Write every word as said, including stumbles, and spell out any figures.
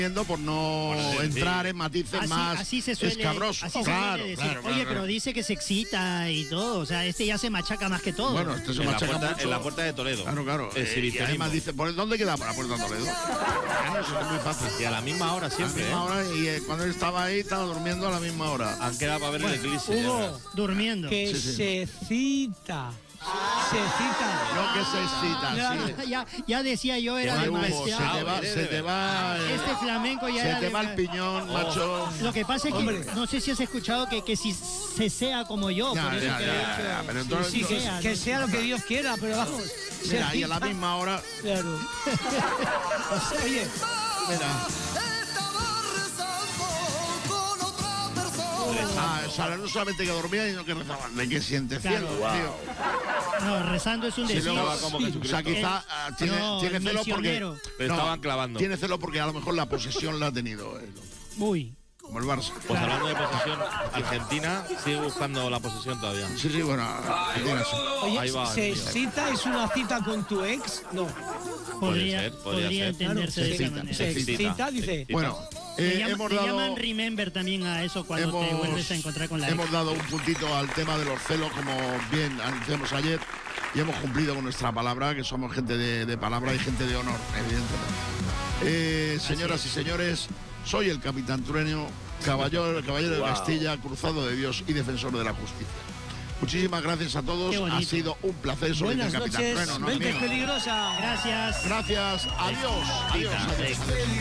por no Bueno, entrar sí. en matices Así, más así se suele, escabrosos. así se Claro, suele decir. claro, Oye, claro, pero claro. dice que se excita y todo. O sea, este ya se machaca más que todo. Bueno, este se En la, machaca puerta, mucho. en la puerta de Toledo. Claro, claro. El Eh, y exhibicionismo. además dice, ¿por dónde queda? Por la puerta de Toledo. Claro, eso es muy fácil. Y a la misma hora A la siempre, misma ¿eh? hora, y eh, cuando él estaba ahí, estaba durmiendo a la misma hora. Han quedado para ver el eclipse. ya Hugo, verás. Durmiendo. que Sí, sí. se cita. Se cita. No que se excita, Ya. sí. ya, ya decía yo, era Ay, Hugo, se te demasiado. va, eres se de te va, eh, Este flamenco ya se era te va el de- piñón, Oh. macho. Lo que pasa es que Hombre. no sé si has escuchado que, que si se sea como yo. Ya, por eso ya, que ya, he dicho, ya, pero sí, entonces- sí, Que, sea, que ¿no? sea lo que Dios quiera, pero vamos. se Mira, y a la cita. misma hora, Claro. Oye, mira. Ah, o sea, no solamente que dormía, sino que rezaba. ¿De qué siente Claro. cielo, tío? No, rezando es un Sí, deseo. luego, como sí, Jesucristo. o sea, quizá ah, tiene, No, tiene el celo porque. misionero. Le estaban clavando. Tiene celo porque a lo mejor la posesión la ha tenido, eh, Uy. como el Barça. Pues hablando de posesión, Argentina sigue buscando la posesión todavía. Sí, sí, bueno, Argentina sí. oye, Ahí va, ¿se tío. cita es una cita con tu ex? No. Podría, ser, podría podría ser. entenderse Claro, de se esa cita, manera. Se cita. excita, dice. Bueno, Le eh, llama- hemos le dado. llaman remember también a eso cuando te vuelves a encontrar con la ex. hemos dado un puntito al tema de los celos, como bien anunciamos ayer, y hemos cumplido con nuestra palabra, que somos gente de, de palabra y gente de honor, evidentemente. Eh, señoras y señores, soy el capitán Trueno, caballero, caballero de Castilla, cruzado de Dios y defensor de la justicia. Muchísimas gracias a todos, Qué bonito. ha sido un placer, soy el Buenas capitán noches. Trueno, no Mente mío. peligrosa. Gracias. Gracias, adiós, adiós, adiós. adiós.